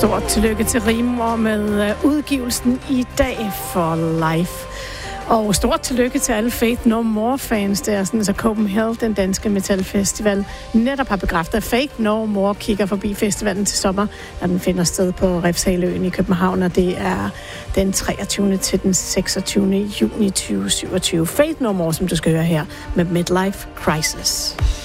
Stort tillykke til Rimor med udgivelsen i dag for Life. Og stort tillykke til alle Faith No More-fans der, sådan så Copenhagen, den danske metalfestival, netop har bekræftet, at Faith No More kigger forbi festivalen til sommer, når den finder sted på Refshaleøen i København, og det er den 23. til den 26. juni 2027. Faith No More, som du skal høre her med Midlife Crisis.